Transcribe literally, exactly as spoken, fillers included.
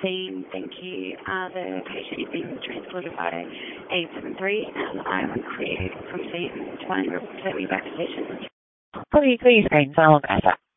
Dean, thank you. Uh, the patient is being transported by eight seven three, and I'm cleared from scene to find me back to station. Please, please, screen, so I'll look at that.